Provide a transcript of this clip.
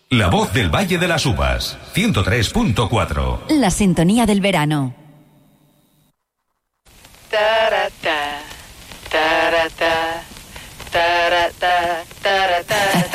La voz del Valle de las Uvas, 103.4. La sintonía del verano. Tarata, tarata, tarata, tarata.